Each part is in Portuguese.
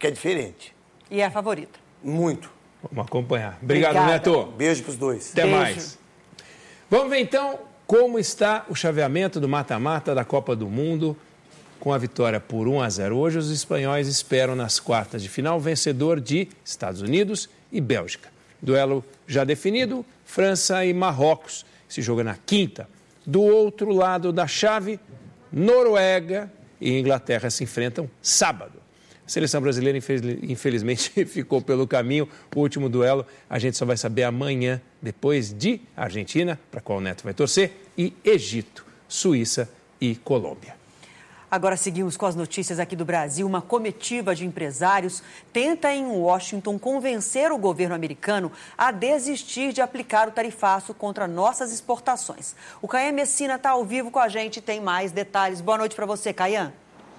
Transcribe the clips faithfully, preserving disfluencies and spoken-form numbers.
que é diferente. E é a favorita? Muito. Vamos acompanhar. Obrigado, Obrigada. Neto. Beijo para os dois. Até Beijo. mais. Vamos ver, então, como está o chaveamento do mata-mata da Copa do Mundo. Com a vitória por um a zero hoje, os espanhóis esperam nas quartas de final o vencedor de Estados Unidos e Bélgica. Duelo já definido, França e Marrocos. Se joga na quinta. Do outro lado da chave, Noruega e Inglaterra se enfrentam sábado. A seleção brasileira, infelizmente, ficou pelo caminho. O último duelo a gente só vai saber amanhã, depois de Argentina, para qual o Neto vai torcer, e Egito, Suíça e Colômbia. Agora seguimos com as notícias aqui do Brasil. Uma comitiva de empresários tenta em Washington convencer o governo americano a desistir de aplicar o tarifaço contra nossas exportações. O Caian Messina está ao vivo com a gente e tem mais detalhes. Boa noite para você, Caian.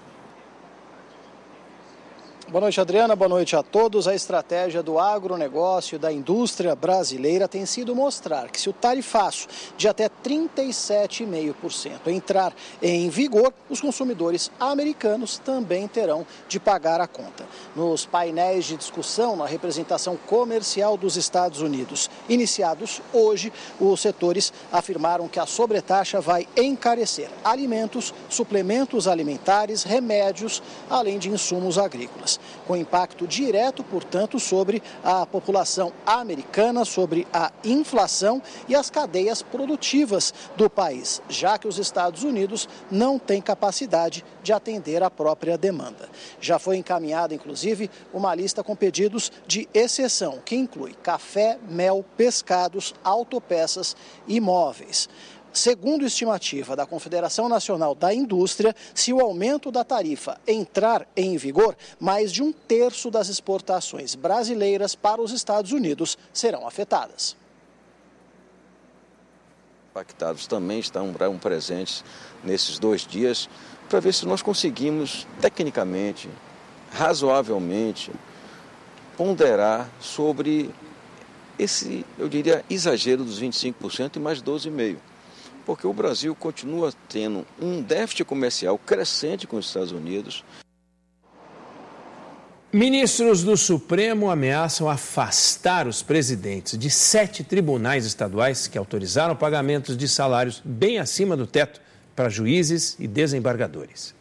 Boa noite, Adriana. Boa noite a todos. A estratégia do agronegócio e da indústria brasileira tem sido mostrar que se o tarifaço de até trinta e sete vírgula cinco por cento entrar em vigor, os consumidores americanos também terão de pagar a conta. Nos painéis de discussão na representação comercial dos Estados Unidos, iniciados hoje, os setores afirmaram que a sobretaxa vai encarecer alimentos, suplementos alimentares, remédios, além de insumos agrícolas, com impacto direto, portanto, sobre a população americana, sobre a inflação e as cadeias produtivas do país, já que os Estados Unidos não têm capacidade de atender a própria demanda. Já foi encaminhada, inclusive, uma lista com pedidos de exceção, que inclui café, mel, pescados, autopeças e móveis. Segundo estimativa da Confederação Nacional da Indústria, se o aumento da tarifa entrar em vigor, mais de um terço das exportações brasileiras para os Estados Unidos serão afetadas. Impactados também estão presentes nesses dois dias para ver se nós conseguimos, tecnicamente, razoavelmente, ponderar sobre esse, eu diria, exagero dos vinte e cinco por cento e mais doze vírgula cinco por cento. Porque o Brasil continua tendo um déficit comercial crescente com os Estados Unidos. Ministros do Supremo ameaçam afastar os presidentes de sete tribunais estaduais que autorizaram pagamentos de salários bem acima do teto para juízes e desembargadores.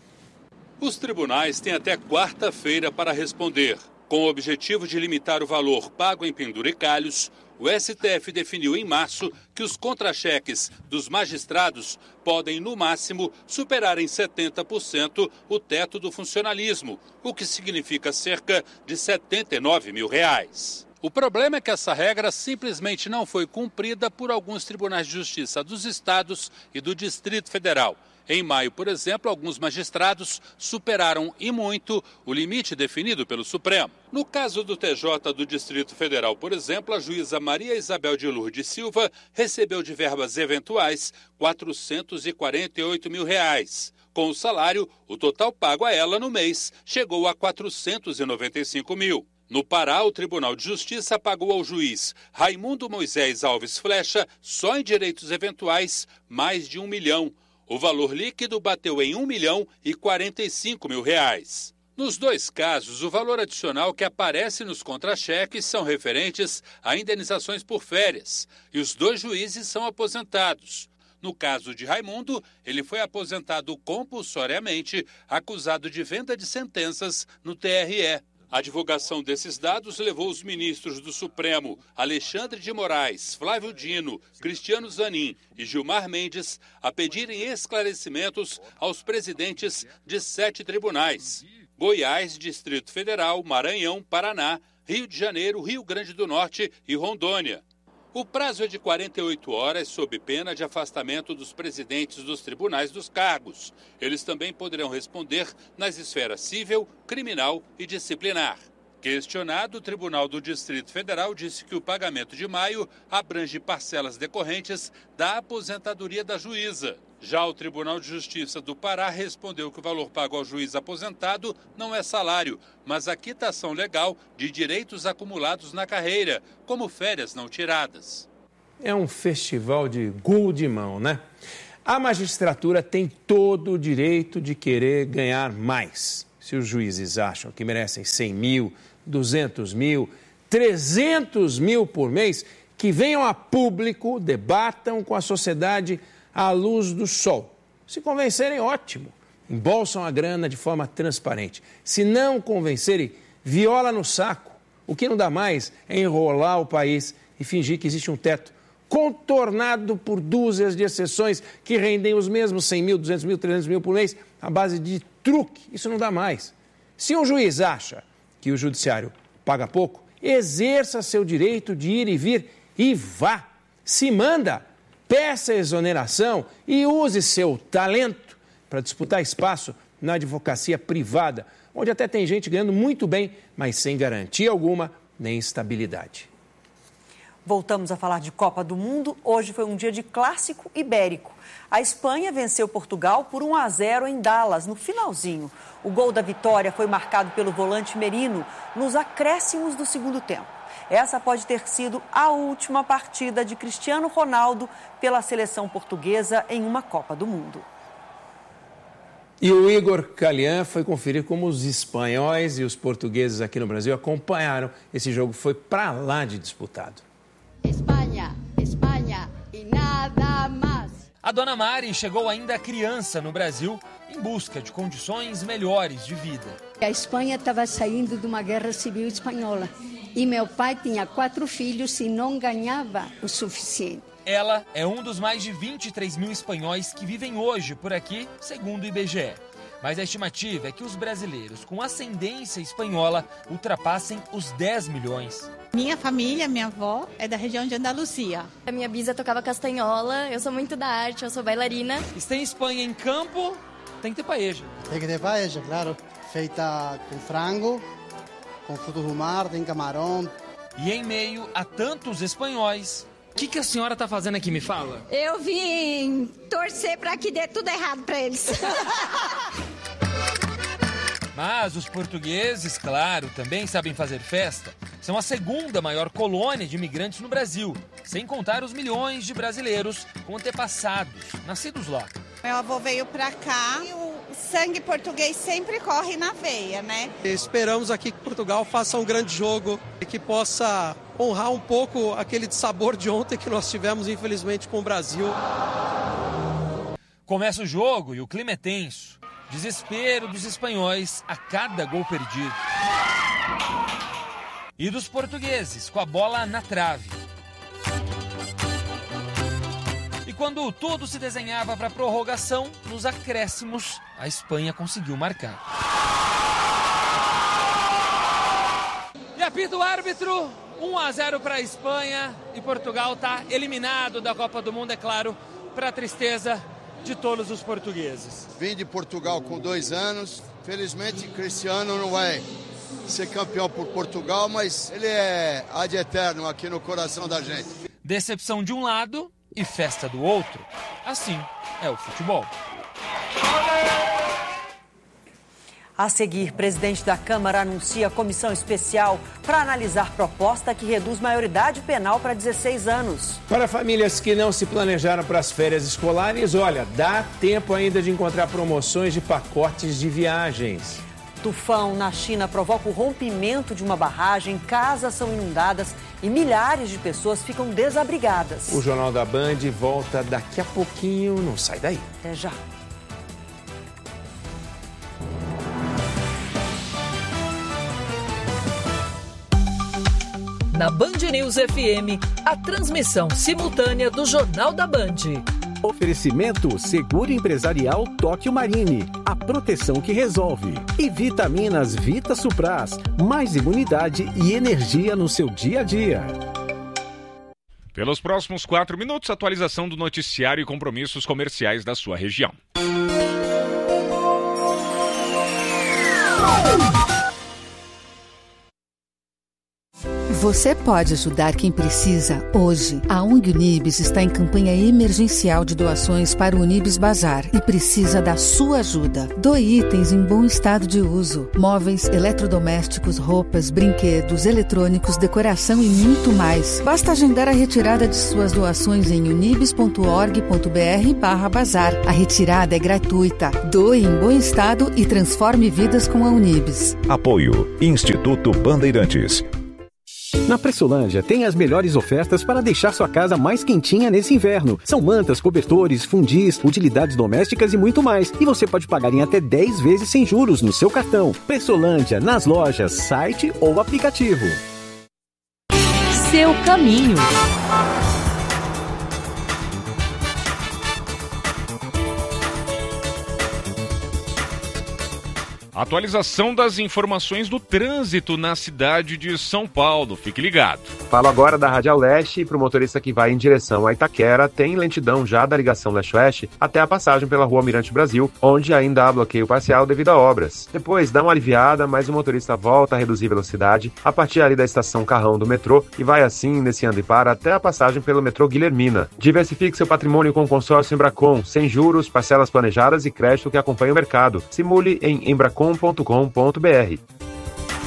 Os tribunais têm até quarta-feira para responder. Com o objetivo de limitar o valor pago em penduricalhos, o S T F definiu em março que os contra-cheques dos magistrados podem, no máximo, superar em setenta por cento o teto do funcionalismo, o que significa cerca de setenta e nove mil reais. O problema é que essa regra simplesmente não foi cumprida por alguns tribunais de justiça dos estados e do Distrito Federal. Em maio, por exemplo, alguns magistrados superaram e muito o limite definido pelo Supremo. No caso do T J do Distrito Federal, por exemplo, a juíza Maria Isabel de Lourdes Silva recebeu de verbas eventuais quatrocentos e quarenta e oito mil reais. Com o salário, o total pago a ela no mês chegou a quatrocentos e noventa e cinco mil. No Pará, o Tribunal de Justiça pagou ao juiz Raimundo Moisés Alves Flecha, só em direitos eventuais, mais de um milhão. O valor líquido bateu em um milhão e quarenta e cinco mil reais. Nos dois casos, o valor adicional que aparece nos contra-cheques são referentes a indenizações por férias, e os dois juízes são aposentados. No caso de Raimundo, ele foi aposentado compulsoriamente, acusado de venda de sentenças no T R E. A divulgação desses dados levou os ministros do Supremo, Alexandre de Moraes, Flávio Dino, Cristiano Zanin e Gilmar Mendes, a pedirem esclarecimentos aos presidentes de sete tribunais: Goiás, Distrito Federal, Maranhão, Paraná, Rio de Janeiro, Rio Grande do Norte e Rondônia. O prazo é de quarenta e oito horas, sob pena de afastamento dos presidentes dos tribunais dos cargos. Eles também poderão responder nas esferas civil, criminal e disciplinar. Questionado, o Tribunal do Distrito Federal disse que o pagamento de maio abrange parcelas decorrentes da aposentadoria da juíza. Já o Tribunal de Justiça do Pará respondeu que o valor pago ao juiz aposentado não é salário, mas a quitação legal de direitos acumulados na carreira, como férias não tiradas. É um festival de gol de mão, né? A magistratura tem todo o direito de querer ganhar mais. Se os juízes acham que merecem cem mil, duzentos mil, trezentos mil por mês, que venham a público, debatam com a sociedade à luz do sol. Se convencerem, ótimo. Embolsam a grana de forma transparente. Se não convencerem, viola no saco. O que não dá mais é enrolar o país e fingir que existe um teto contornado por dúzias de exceções que rendem os mesmos cem mil, duzentos mil, trezentos mil por mês à base de truque. Isso não dá mais. Se um juiz acha que o judiciário paga pouco, exerça seu direito de ir e vir e vá. Se manda, peça exoneração e use seu talento para disputar espaço na advocacia privada, onde até tem gente ganhando muito bem, mas sem garantia alguma nem estabilidade. Voltamos a falar de Copa do Mundo. Hoje foi um dia de clássico ibérico. A Espanha venceu Portugal por um a zero em Dallas, no finalzinho. O gol da vitória foi marcado pelo volante Merino nos acréscimos do segundo tempo. Essa pode ter sido a última partida de Cristiano Ronaldo pela seleção portuguesa em uma Copa do Mundo. E o Igor Calian foi conferir como os espanhóis e os portugueses aqui no Brasil acompanharam esse jogo. Foi para lá de disputado. Espanha, Espanha e nada mais. A dona Mari chegou ainda criança no Brasil em busca de condições melhores de vida. A Espanha estava saindo de uma guerra civil espanhola e meu pai tinha quatro filhos e não ganhava o suficiente. Ela é um dos mais de vinte e três mil espanhóis que vivem hoje por aqui, segundo o I B G E. Mas a estimativa é que os brasileiros com ascendência espanhola ultrapassem os dez milhões. Minha família, minha avó, é da região de Andalucia. A minha bisa tocava castanhola, eu sou muito da arte, eu sou bailarina. Se tem Espanha em campo, tem que ter paella. Tem que ter paella, claro. Feita com frango, com frutos do mar, tem camarão. E em meio a tantos espanhóis, o que, que a senhora está fazendo aqui, me fala? Eu vim torcer para que dê tudo errado para eles. Mas os portugueses, claro, também sabem fazer festa. São a segunda maior colônia de imigrantes no Brasil, sem contar os milhões de brasileiros com antepassados, nascidos lá. Meu avô veio para cá e o sangue português sempre corre na veia, né? Esperamos aqui que Portugal faça um grande jogo e que possa honrar um pouco aquele sabor de ontem que nós tivemos, infelizmente, com o Brasil. Começa o jogo e o clima é tenso. Desespero dos espanhóis a cada gol perdido. E dos portugueses, com a bola na trave. E quando tudo se desenhava para prorrogação, nos acréscimos, a Espanha conseguiu marcar. E apita o árbitro, um a zero para a Espanha, e Portugal está eliminado da Copa do Mundo, é claro, para a tristeza de todos os portugueses. Vim de Portugal com dois anos, felizmente Cristiano não vai ser campeão por Portugal, mas ele é ad eterno aqui no coração da gente. Decepção de um lado e festa do outro. Assim é o futebol. A seguir, presidente da Câmara anuncia comissão especial para analisar proposta que reduz maioridade penal para dezesseis anos. Para famílias que não se planejaram para as férias escolares, olha, dá tempo ainda de encontrar promoções de pacotes de viagens. Tufão na China provoca o rompimento de uma barragem, casas são inundadas e milhares de pessoas ficam desabrigadas. O Jornal da Band volta daqui a pouquinho, não sai daí. Até já. Na Band News F M, a transmissão simultânea do Jornal da Band. Oferecimento Seguro Empresarial Tóquio Marine, a proteção que resolve. E Vitaminas Vita Supras, mais imunidade e energia no seu dia a dia. Pelos próximos quatro minutos, atualização do noticiário e compromissos comerciais da sua região. Você pode ajudar quem precisa hoje. A ONG Unibis está em campanha emergencial de doações para o Unibis Bazar e precisa da sua ajuda. Doe itens em bom estado de uso. Móveis, eletrodomésticos, roupas, brinquedos, eletrônicos, decoração e muito mais. Basta agendar a retirada de suas doações em unibis ponto org ponto br barra bazar. A retirada é gratuita. Doe em bom estado e transforme vidas com a Unibis. Apoio Instituto Bandeirantes. Na Pressolândia tem as melhores ofertas para deixar sua casa mais quentinha nesse inverno. São mantas, cobertores, fundis, utilidades domésticas e muito mais. E você pode pagar em até dez vezes sem juros no seu cartão. Pressolândia, nas lojas, site ou aplicativo. Seu caminho. Atualização das informações do trânsito na cidade de São Paulo. Fique ligado. Falo agora da Radial Leste e para o motorista que vai em direção a Itaquera, tem lentidão já da ligação leste-oeste até a passagem pela Rua Almirante Brasil, onde ainda há bloqueio parcial devido a obras. Depois dá uma aliviada, mas o motorista volta a reduzir velocidade a partir ali da estação Carrão do metrô e vai assim, iniciando e para até a passagem pelo metrô Guilhermina. Diversifique seu patrimônio com o consórcio Embracon, sem juros, parcelas planejadas e crédito que acompanha o mercado. Simule em embracon ponto com ponto br.